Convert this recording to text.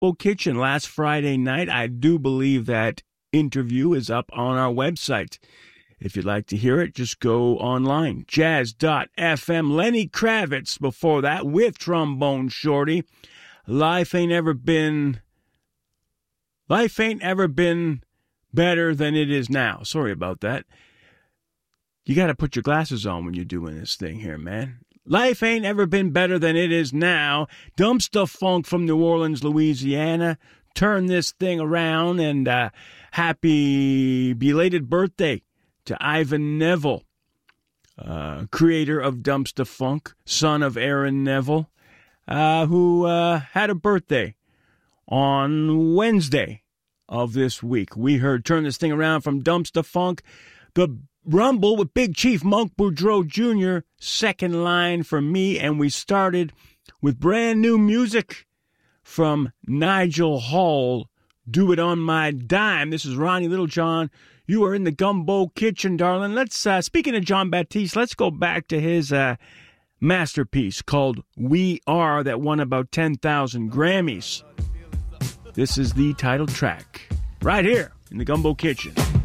Gumbo Kitchen last Friday night. I do believe that interview is up on our website. If you'd like to hear it, just go online. Jazz.fm. Lenny Kravitz before that with Trombone Shorty. Life ain't ever been better than it is now. Sorry about that. You got to put your glasses on when you're doing this thing here, man. Life ain't ever been better than it is now. Dumpster Funk from New Orleans, Louisiana. Turn this thing around, and happy belated birthday to Ivan Neville, creator of Dumpster Funk, son of Aaron Neville, who had a birthday on Wednesday of this week. We heard Turn This Thing Around from Dumpster Funk. The Rumble with Big Chief Monk Boudreaux Jr., second line for me, and we started with brand new music from Nigel Hall, Do It On My Dime. This is Ronnie Littlejohn. You are in the Gumbo Kitchen, darling. Let's, speaking of John Baptiste, let's go back to his masterpiece called We Are that won about 10,000 Grammys. This is the title track right here in the Gumbo Kitchen.